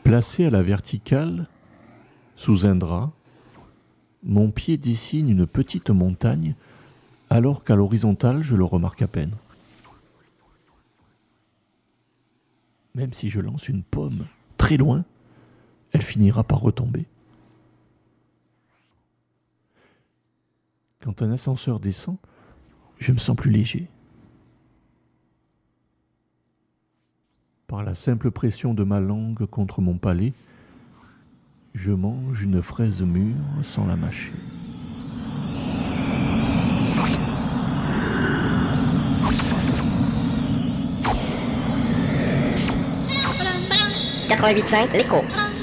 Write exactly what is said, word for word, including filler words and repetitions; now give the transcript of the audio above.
Placé à la verticale, sous un drap, mon pied dessine une petite montagne, alors qu'à l'horizontale, je le remarque à peine. Même si je lance une pomme très loin, elle finira par retomber. Quand un ascenseur descend, je me sens plus léger. Par la simple pression de ma langue contre mon palais, je mange une fraise mûre sans la mâcher. quatre-vingt-huit virgule cinq, l'écho.